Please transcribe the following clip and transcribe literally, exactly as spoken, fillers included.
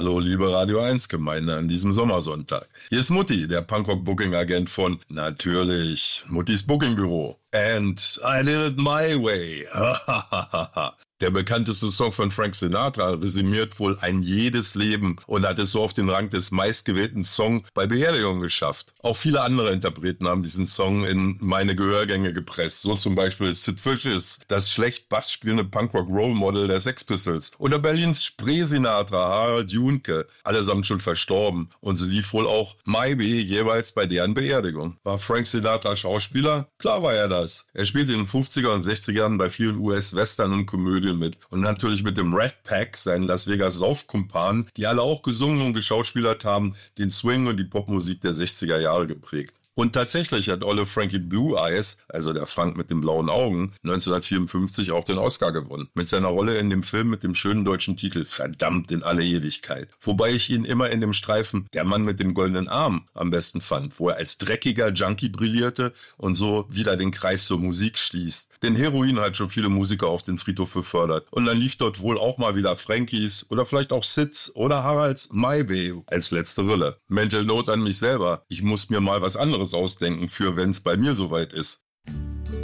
Hallo liebe Radio eins Gemeinde an diesem Sommersonntag. Hier ist Mutti, der Punkrock-Booking-Agent von natürlich Muttis Bookingbüro. And I did it my way. Der bekannteste Song von Frank Sinatra resümiert wohl ein jedes Leben und hat es so auf den Rang des meistgewählten Song bei Beerdigungen geschafft. Auch viele andere Interpreten haben diesen Song in meine Gehörgänge gepresst. So zum Beispiel Sid Vicious, das schlecht Bass spielende Punkrock-Role-Model der Sex Pistols. Oder Berlins Spree-Sinatra, Harald Junke, allesamt schon verstorben. Und so lief wohl auch Maybe jeweils bei deren Beerdigung. War Frank Sinatra Schauspieler? Klar war er das. Er spielte in den fünfziger und sechziger Jahren bei vielen U S-Western und Komödien mit. Und natürlich mit dem Rat Pack, seinen Las Vegas Saufkumpanen, die alle auch gesungen und geschauspielert haben, den Swing und die Popmusik der sechziger Jahre geprägt. Und tatsächlich hat Olle Frankie Blue Eyes, also der Frank mit den blauen Augen, neunzehnhundertvierundfünfzig auch den Oscar gewonnen. Mit seiner Rolle in dem Film mit dem schönen deutschen Titel Verdammt in alle Ewigkeit. Wobei ich ihn immer in dem Streifen Der Mann mit dem goldenen Arm am besten fand, wo er als dreckiger Junkie brillierte und so wieder den Kreis zur Musik schließt. Denn Heroin hat schon viele Musiker auf den Friedhof befördert. Und dann lief dort wohl auch mal wieder Frankies oder vielleicht auch Sids oder Haralds Maybe als letzte Rille. Mental Note an mich selber. Ich muss mir mal was anderes ausdenken für, wenn es bei mir soweit ist.